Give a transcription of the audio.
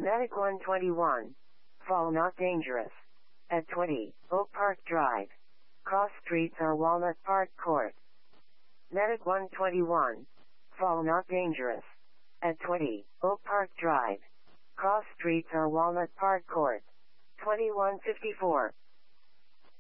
Medic 121. Fall not dangerous. At 20, Oak Park Drive. Cross streets are Walnut Park Court. Medic 121. Fall not dangerous. At 20, Oak Park Drive. Cross streets are Walnut Park Court. 2154.